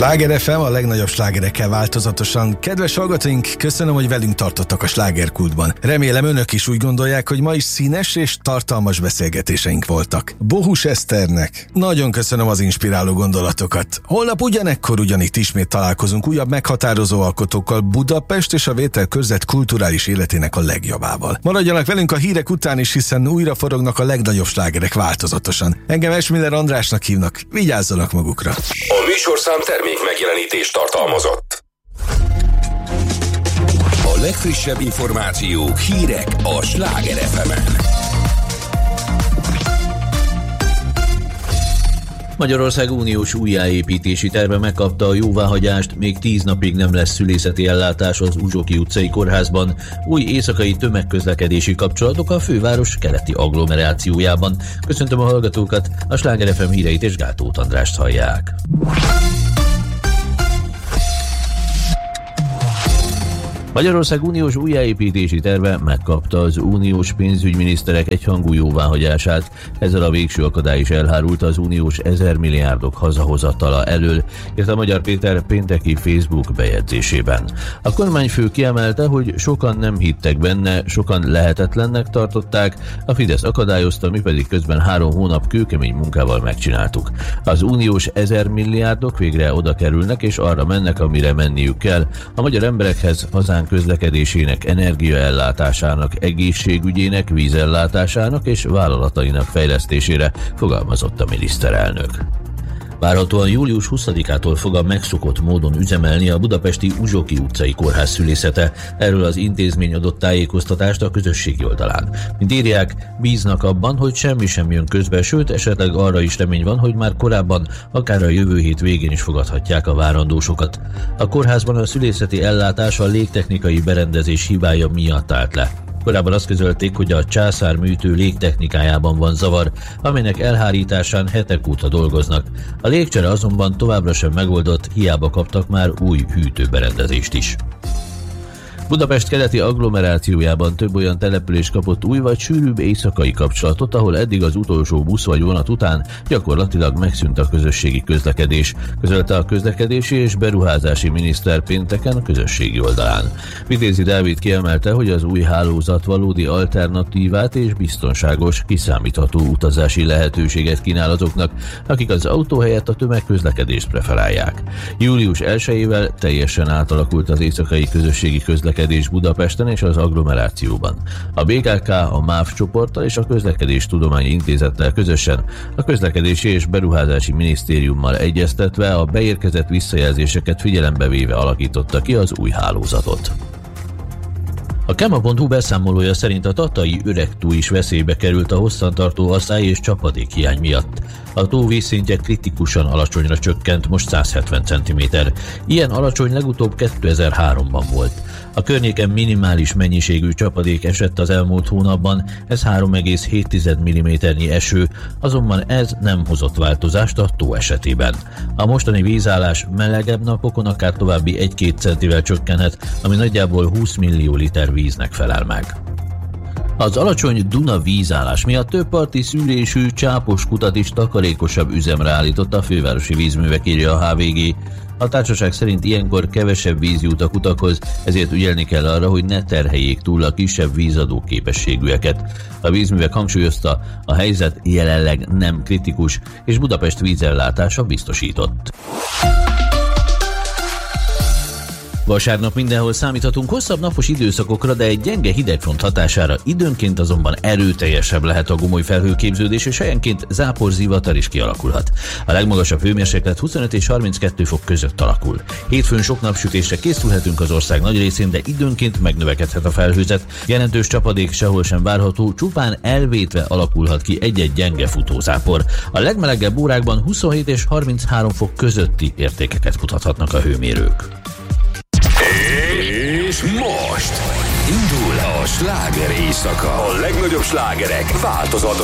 Sláger FM, a legnagyobb slágerekkel változatosan. Kedves hallgatóink, köszönöm, hogy velünk tartottak a slágerkultban. Remélem önök is úgy gondolják, hogy ma is színes és tartalmas beszélgetéseink voltak. Bohus Eszternek nagyon köszönöm az inspiráló gondolatokat. Holnap ugyanekkor ugyanitt ismét találkozunk újabb meghatározó alkotókkal Budapest és a Vételkörzet kulturális életének a legjobbával. Maradjanak velünk a hírek után is, hiszen újra forognak a legnagyobb slágerek változatosan. Engem Esmiller Andrásnak hívnak, vigyázzanak magukra. A műsorszám termék megjelenítést tartalmazott. A legfrissebb információk, hírek a Sláger FM-en. Magyarország uniós újjáépítési terve megkapta a jóváhagyást, még 10 napig nem lesz szülészeti ellátás az Uzsoki utcai kórházban. Új éjszakai tömegközlekedési kapcsolatok a főváros keleti agglomerációjában. Köszöntöm a hallgatókat, a Sláger FM híreit és Gátóth Andrást hallják. Magyarország uniós újjáépítési terve megkapta az uniós pénzügyminiszterek egyhangú jóváhagyását. Ezzel a végső akadály is elhárult az uniós 1000 milliárdok hazahozatala elől, írta Magyar Péter pénteki Facebook bejegyzésében. A kormányfő kiemelte, hogy sokan nem hittek benne, sokan lehetetlennek tartották, a Fidesz akadályozta, mi pedig közben 3 hónap kőkemény munkával megcsináltuk. Az uniós 1000 milliárdok végre oda kerülnek és arra mennek, amire menniük kell. A magyar emberekhez, hazánk közlekedésének, energiaellátásának, egészségügyének, vízellátásának és vállalatainak fejlesztésére, fogalmazott a miniszterelnök. Várhatóan július 20-ától fog a megszokott módon üzemelni a budapesti Uzsoki utcai kórház szülészete. Erről az intézmény adott tájékoztatást a közösségi oldalán. Mint írják, bíznak abban, hogy semmi sem jön közbe, sőt esetleg arra is remény van, hogy már korábban, akár a jövő hét végén is fogadhatják a várandósokat. A kórházban a szülészeti ellátás a légtechnikai berendezés hibája miatt állt le. Korábban azt közölték, hogy a császárműtő légtechnikájában van zavar, aminek elhárításán hetek óta dolgoznak. A légcsere azonban továbbra sem megoldott, hiába kaptak már új hűtőberendezést is. Budapest keleti agglomerációjában több olyan település kapott új vagy sűrűbb éjszakai kapcsolatot, ahol eddig az utolsó busz vagy vonat után gyakorlatilag megszűnt a közösségi közlekedés, közölte a közlekedési és beruházási miniszter pénteken a közösségi oldalán. Vitézi Dávid kiemelte, hogy az új hálózat valódi alternatívát és biztonságos, kiszámítható utazási lehetőséget kínál azoknak, akik az autó helyett a tömegközlekedést preferálják. Július 1-ével teljesen átalakult az éjszakai közösségi közlekedés Budapesten és az agglomerációban. A BKK, a MÁV csoporttal és a Közlekedéstudományi Intézettel közösen a Közlekedési és Beruházási Minisztériummal egyeztetve a beérkezett visszajelzéseket figyelembe véve alakította ki az új hálózatot. A Kema.hu beszámolója szerint a tatai Öregtó is veszélybe került a hosszantartó asszály és csapadékhiány miatt. A tó vízszintje kritikusan alacsonyra csökkent, most 170 cm. Ilyen alacsony legutóbb 2003-ban volt. A környéken minimális mennyiségű csapadék esett az elmúlt hónapban, ez 3,7 mm eső, azonban ez nem hozott változást a tó esetében. A mostani vízállás melegebb napokon akár további 1-2 centivel csökkenhet, ami nagyjából 20 millió liter víznek felel meg. Az alacsony Duna vízállás miatt több parti szűrésű, csápos kutat is takarékosabb üzemre állította a fővárosi vízművek, írja a HVG. A társaság szerint ilyenkor kevesebb víz jut a kutakhoz, ezért ügyelni kell arra, hogy ne terheljék túl a kisebb vízadó képességűeket. A vízművek hangsúlyozta, a helyzet jelenleg nem kritikus, és Budapest vízellátása biztosított. Vasárnap mindenhol számíthatunk hosszabb napos időszakokra, de egy gyenge hidegfront hatására időnként azonban erőteljesebb lehet a gomoly felhőképződés, és helyenként záporzivatar is kialakulhat. A legmagasabb hőmérséklet 25 és 32 fok között alakul. Hétfőn sok napsütésre készülhetünk az ország nagy részén, de időnként megnövekedhet a felhőzet. Jelentős csapadék sehol sem várható, csupán elvétve alakulhat ki egy-egy gyenge futózápor. A legmelegebb órákban 27 és 33 fok közötti értékeket mutathatnak a hőmérők. És most indul a sláger éjszaka. A legnagyobb slágerek változatos